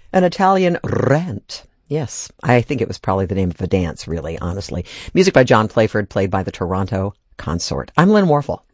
An Italian rant. Yes, I think it was probably the name of a dance, really, honestly. Music by John Playford, played by the Toronto Consort. I'm Lynn Warfel.